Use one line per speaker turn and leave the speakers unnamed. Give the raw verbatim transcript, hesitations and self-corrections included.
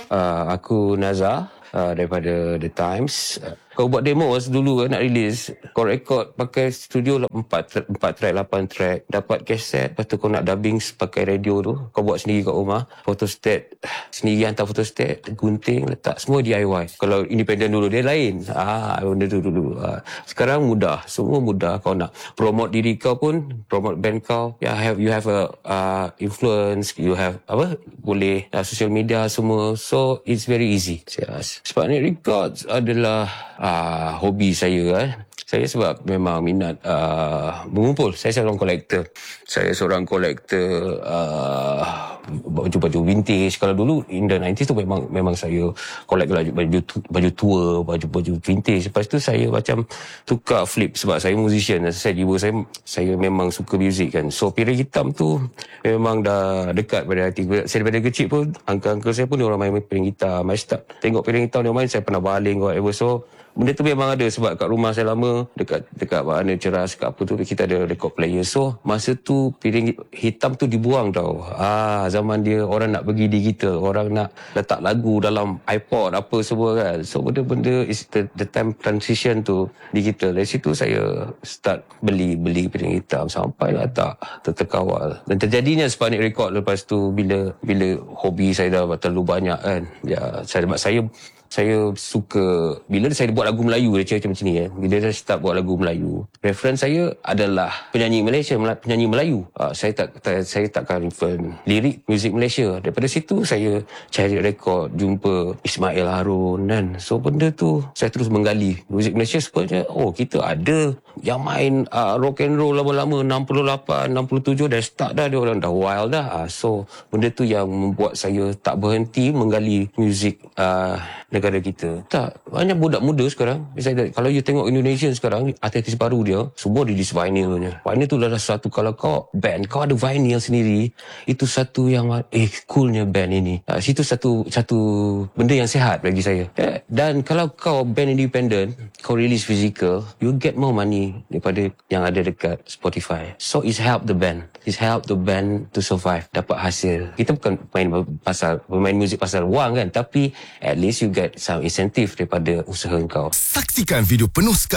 Uh, aku Nazar uh, daripada The Times. Uh, kau buat demo dulu kan, nak release, kau record pakai studio empat track, lapan track, dapat kaset, lepas tu kau nak dubbing pakai radio tu, kau buat sendiri kat rumah, photostat sendiri, hantar photostat, gunting, letak, semua D I Y. Kalau independent dulu dia lain, ah benda tu dulu. Ah, sekarang mudah, semua mudah. Kau nak promote diri kau pun, promote band kau, ya, have you have a uh, influence, you have apa, boleh uh, social media semua, so it's very easy. Sputnik Records adalah uh, hobi saya eh. Saya sebab memang minat uh, mengumpul. Saya seorang kolektor. Saya seorang kolektor uh, baju-baju vintage. Kalau dulu in the nineties tu memang memang saya collect baju baju, baju tua, baju-baju vintage. Lepas tu saya macam tukar flip sebab saya musician. Saya jiwa saya saya memang suka music kan. So piring hitam tu memang dah dekat pada hati. Saya daripada kecil pun uncle-uncle saya pun dia orang main piring hitam. I start tengok piring hitam dia main, saya pernah baling whatever. So benda tu memang ada sebab kat rumah saya lama dekat dekat mana ceras kat apa tu kita ada record player. So masa tu piring hitam tu dibuang tau. Ah zaman dia orang nak pergi digital, orang nak letak lagu dalam iPod apa semua kan. So benda-benda is the, the time transition tu digital. Dari situ saya start beli beli piring hitam sampailah tak terkawal. Dan terjadinya Sputnik Record lepas tu bila bila hobi saya dah terlalu banyak kan. Ya saya sebab saya saya suka bila saya buat lagu Melayu dia macam ni eh. Bila saya start buat lagu Melayu, reference saya adalah penyanyi Malaysia, penyanyi Melayu. Uh, saya tak, tak saya takkan refer lirik muzik Malaysia. Daripada situ saya cari rekod, jumpa Ismail Harun kan. So benda tu saya terus menggali muzik Malaysia sebenarnya. Oh, kita ada yang main uh, rock and roll lama-lama enam puluh lapan, enam puluh tujuh dah start dah, dia orang dah wild dah. Uh, so benda tu yang membuat saya tak berhenti menggali muzik uh, negara kita. Tak, banyak budak muda sekarang. Misalnya, kalau you tengok Indonesian sekarang, artis baru dia, semua release vinylnya. Vinyl tu adalah satu, kalau kau band, kau ada vinyl sendiri, itu satu yang, eh, coolnya band ini. Ha, situ satu satu benda yang sihat bagi saya. Eh, dan kalau kau band independent, kau release physical, you get more money daripada yang ada dekat Spotify. So, it's help the band. It's help the band to survive, dapat hasil. Kita bukan main pasal, bermain muzik pasal wang kan, tapi at least you get some insentif daripada usaha kau.
Saksikan video penuh sekali